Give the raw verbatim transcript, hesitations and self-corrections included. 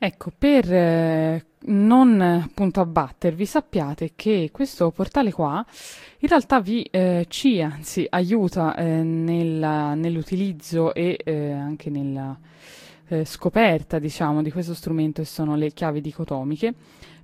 Ecco, per eh, non appunto abbattervi, sappiate che questo portale qua in realtà vi eh, ci anzi aiuta eh, nella- nell'utilizzo e eh, anche nella eh, scoperta, diciamo, di questo strumento che sono le chiavi dicotomiche,